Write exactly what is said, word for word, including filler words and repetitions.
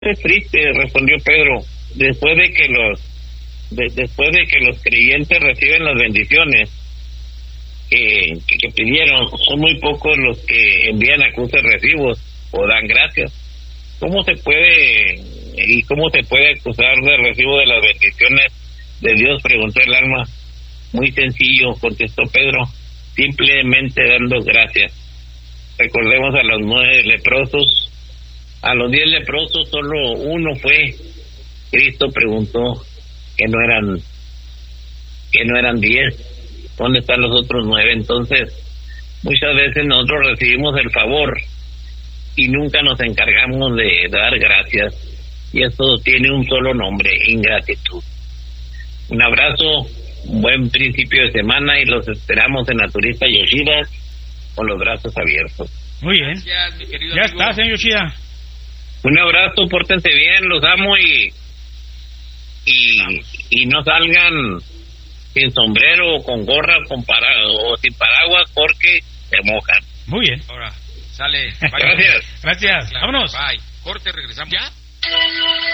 Es triste, respondió Pedro, después de que los de, después de que los creyentes reciben las bendiciones que, que, que pidieron, son muy pocos los que envían acuses recibos o dan gracias. ¿Cómo se puede y cómo se puede acusar de recibo de las bendiciones de Dios?, preguntó el alma. Muy sencillo, contestó Pedro, simplemente dando gracias. Recordemos a los nueve leprosos, a los diez leprosos solo uno fue. Cristo preguntó que no eran que no eran diez, ¿dónde están los otros nueve? Entonces, muchas veces nosotros recibimos el favor y nunca nos encargamos de dar gracias, y esto tiene un solo nombre: ingratitud. Un abrazo, un buen principio de semana, y los esperamos en Naturista Yoshida con los brazos abiertos. Muy bien. Gracias, mi querido Ya amigo. está, señor Yoshida. Un abrazo, pórtense bien, los amo, y y, y no salgan sin sombrero o con gorra o, con para, o sin paraguas porque se mojan. Muy bien. Ahora, sale. Gracias. Gracias. Claro, Vámonos. Bye. Corte, regresamos. ¿Ya?